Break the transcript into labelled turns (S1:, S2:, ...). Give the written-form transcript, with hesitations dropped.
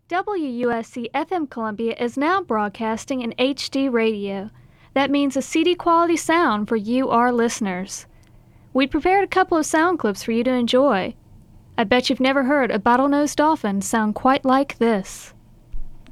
S1: WUSC FM Columbia is now broadcasting in HD radio. That means a CD quality sound for you, our listeners. We prepared a couple of sound clips for you to enjoy. I bet you've never heard a bottlenose dolphin sound quite like this.